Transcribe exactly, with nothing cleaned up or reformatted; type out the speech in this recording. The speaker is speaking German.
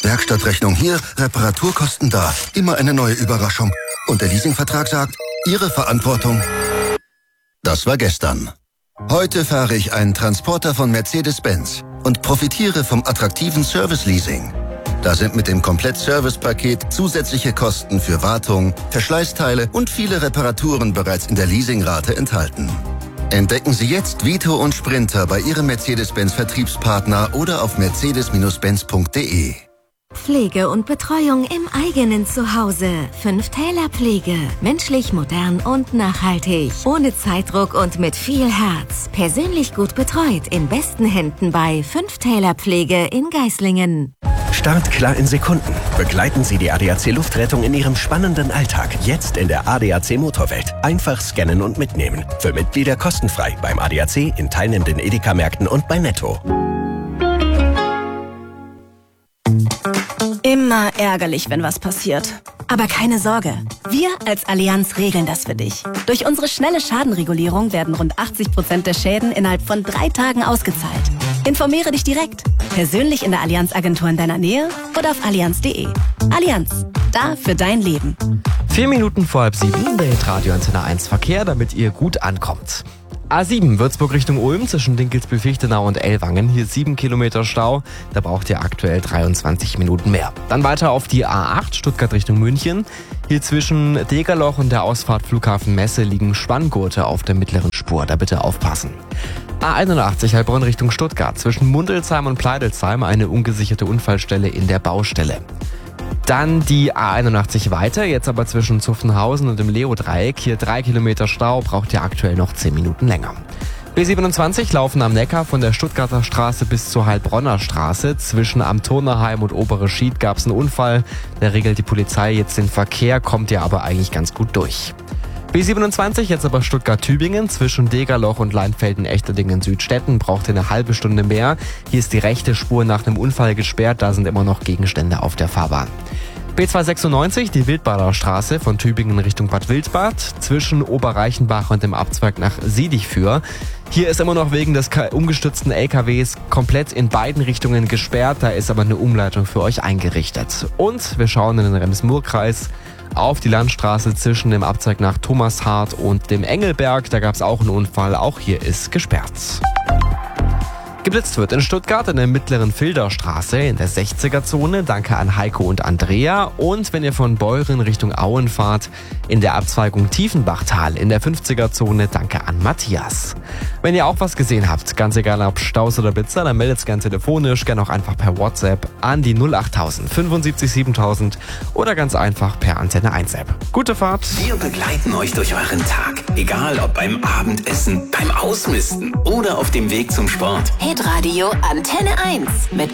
Werkstattrechnung hier, Reparaturkosten da. Immer eine neue Überraschung. Und der Leasingvertrag sagt, Ihre Verantwortung. Das war gestern. Heute fahre ich einen Transporter von Mercedes-Benz und profitiere vom attraktiven Service-Leasing. Da sind mit dem Komplett-Service-Paket zusätzliche Kosten für Wartung, Verschleißteile und viele Reparaturen bereits in der Leasingrate enthalten. Entdecken Sie jetzt Vito und Sprinter bei Ihrem Mercedes-Benz-Vertriebspartner oder auf mercedes Benz punkt de. Pflege und Betreuung im eigenen Zuhause. Fünf Täler Pflege. Menschlich, modern und nachhaltig. Ohne Zeitdruck und mit viel Herz. Persönlich gut betreut. In besten Händen bei Fünf Täler Pflege in Geislingen. Startklar in Sekunden. Begleiten Sie die A D A C Luftrettung in Ihrem spannenden Alltag. Jetzt in der A D A C Motorwelt. Einfach scannen und mitnehmen. Für Mitglieder kostenfrei beim A D A C, in teilnehmenden Edeka-Märkten und bei Netto. Immer ärgerlich, wenn was passiert. Aber keine Sorge, wir als Allianz regeln das für dich. Durch unsere schnelle Schadenregulierung werden rund achtzig Prozent der Schäden innerhalb von drei Tagen ausgezahlt. Informiere dich direkt, persönlich in der Allianz-Agentur in deiner Nähe oder auf allianz punkt de. Allianz, da für dein Leben. Vier Minuten vor halb sieben, der Radio Antenne eins Verkehr, damit ihr gut ankommt. A sieben, Würzburg Richtung Ulm, zwischen Dinkelsbühl-Fichtenau und Ellwangen. Hier sieben Kilometer Stau, da braucht ihr aktuell dreiundzwanzig Minuten mehr. Dann weiter auf die A acht, Stuttgart Richtung München. Hier zwischen Degerloch und der Ausfahrt Flughafen Messe liegen Spanngurte auf der mittleren Spur, da bitte aufpassen. A einundachtzig, Heilbronn Richtung Stuttgart, zwischen Mundelsheim und Pleidelsheim eine ungesicherte Unfallstelle in der Baustelle. Dann die A einundachtzig weiter, jetzt aber zwischen Zuffenhausen und dem Leo-Dreieck. Hier drei Kilometer Stau, braucht ihr aktuell noch zehn Minuten länger. B siebenundzwanzig, Laufen am Neckar, von der Stuttgarter Straße bis zur Heilbronner Straße. Zwischen Am Turnerheim und Obere Schied gab es einen Unfall. Da regelt die Polizei jetzt den Verkehr, kommt ihr aber eigentlich ganz gut durch. B siebenundzwanzig, jetzt aber Stuttgart-Tübingen, zwischen Degerloch und Leinfelden-Echterdingen-Südstetten, braucht ihr eine halbe Stunde mehr. Hier ist die rechte Spur nach einem Unfall gesperrt, da sind immer noch Gegenstände auf der Fahrbahn. B zweihundertsechsundneunzig, die Wildbader Straße von Tübingen Richtung Bad Wildbad, zwischen Oberreichenbach und dem Abzweig nach Siedichführ. Hier ist immer noch wegen des umgestürzten L K Ws komplett in beiden Richtungen gesperrt, da ist aber eine Umleitung für euch eingerichtet. Und wir schauen in den Rems-Murr-Kreis auf die Landstraße zwischen dem Abzweig nach Thomashardt und dem Engelberg. Da gab es auch einen Unfall, auch hier ist gesperrt. Geblitzt wird in Stuttgart in der mittleren Filderstraße in der sechziger-Zone. Danke an Heiko und Andrea. Und wenn ihr von Beuren Richtung Auen fahrt, in der Abzweigung Tiefenbachtal in der fünfziger-Zone. Danke an Matthias. Wenn ihr auch was gesehen habt, ganz egal ob Staus oder Blitzer, dann meldet es gern telefonisch, gern auch einfach per WhatsApp an die null achttausend fünfundsiebzig siebentausend oder ganz einfach per Antenne eins App. Gute Fahrt. Wir begleiten euch durch euren Tag. Egal ob beim Abendessen, beim Ausmisten oder auf dem Weg zum Sport. Hitradio Antenne eins mit